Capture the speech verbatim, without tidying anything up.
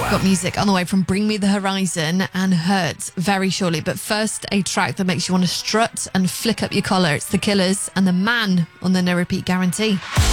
Got music on the way from Bring Me the Horizon and Hurt very shortly. But first, a track that makes you want to strut and flick up your collar. It's The Killers and The Man on the No Repeat Guarantee.